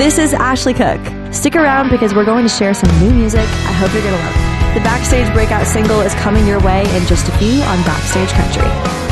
This is Ashley Cook. Stick around because we're going to share some new music I hope you're going to love. The Backstage breakout single is coming your way in just a few on Backstage Country.